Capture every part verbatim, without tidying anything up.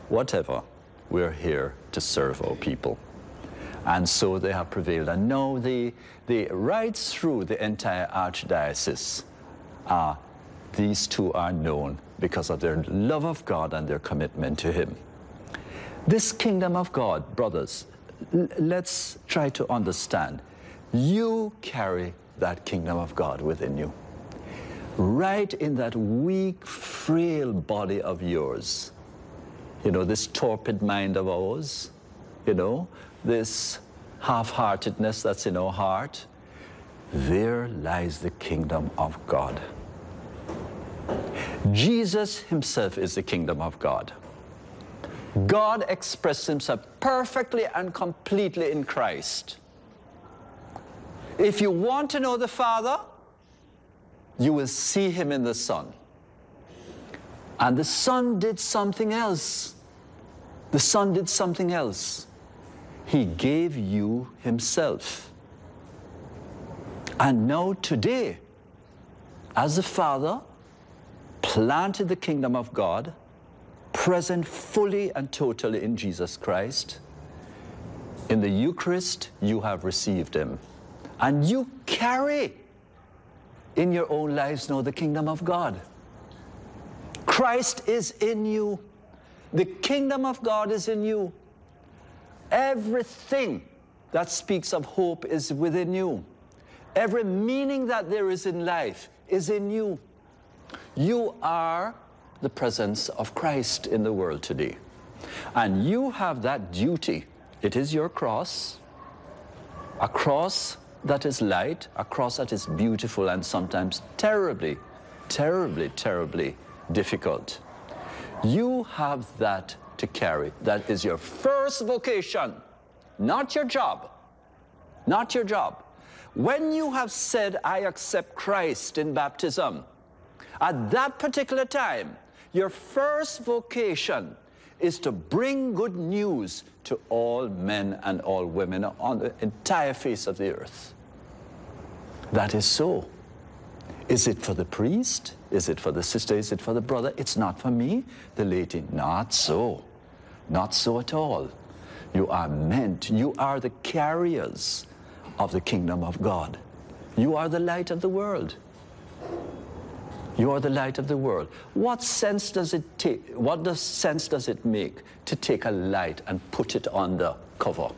whatever, we're here to serve our people. And so they have prevailed. And now the, the, right through the entire archdiocese, uh, these two are known because of their love of God and their commitment to him. This kingdom of God, brothers, let's try to understand. You carry that kingdom of God within you. Right in that weak, frail body of yours. You know, this torpid mind of ours, you know, this half-heartedness that's in our heart, there lies the kingdom of God. Jesus himself is the kingdom of God. God expressed himself perfectly and completely in Christ. If you want to know the Father, you will see him in the Son. And the Son did something else. The Son did something else. He gave you himself. And now today, as the Father planted the kingdom of God, present fully and totally in Jesus Christ, in the Eucharist, you have received him. And you carry in your own lives now the kingdom of God. Christ is in you. The kingdom of God is in you. Everything that speaks of hope is within you. Every meaning that there is in life is in you. You are the presence of Christ in the world today. And you have that duty. It is your cross, a cross that is light, a cross that is beautiful and sometimes terribly, terribly, terribly difficult. You have that to carry. That is your first vocation, not your job, not your job. When you have said, I accept Christ in baptism, at that particular time, your first vocation is to bring good news to all men and all women on the entire face of the earth. That is so. Is it for the priest? Is it for the sister? Is it for the brother? It's not for me, the lady. Not so. Not so at all. You are meant, you are the carriers of the kingdom of God. You are the light of the world. You are the light of the world. What sense does it take, what does sense does it make to take a light and put it on the cover?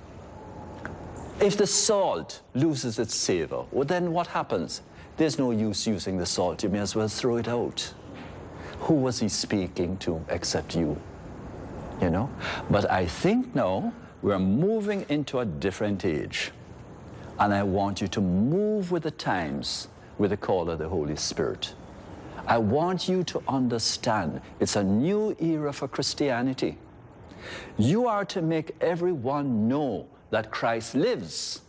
If the salt loses its savor, well, then what happens? There's no use using the salt. You may as well throw it out. Who was he speaking to except you? You know? But I think now we're moving into a different age. And I want you to move with the times, with the call of the Holy Spirit. I want you to understand it's a new era for Christianity. You are to make everyone know that Christ lives.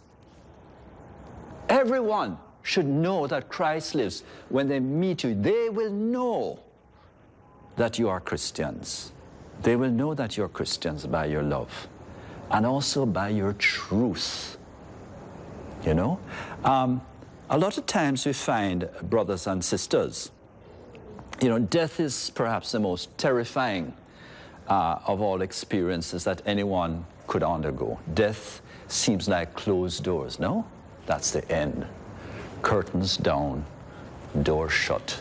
Everyone should know that Christ lives. When they meet you, they will know that you are Christians. They will know that you're Christians by your love and also by your truth. You know? Um, a lot of times we find, brothers and sisters, you know, death is perhaps the most terrifying uh, of all experiences that anyone could undergo. Death seems like closed doors. No, that's the end. Curtains down, door shut.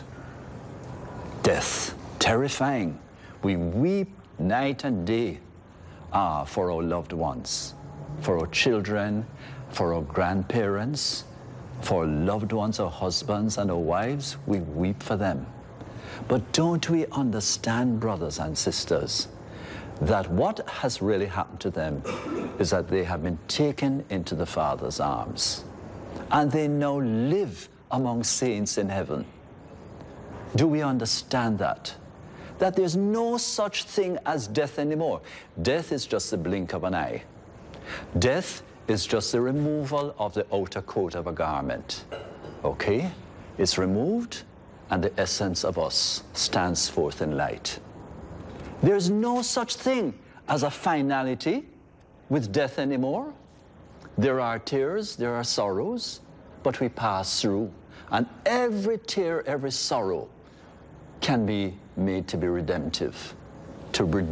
Death, terrifying. We weep night and day ah, for our loved ones, for our children, for our grandparents, for our loved ones, our husbands and our wives. We weep for them. But don't we understand, brothers and sisters, that what has really happened to them is that they have been taken into the Father's arms, and they now live among saints in heaven. Do we understand that? That there's no such thing as death anymore. Death is just the blink of an eye. Death is just the removal of the outer coat of a garment. Okay? It's removed, and the essence of us stands forth in light. There's no such thing as a finality with death anymore. There are tears, there are sorrows, but we pass through. And every tear, every sorrow can be made to be redemptive, to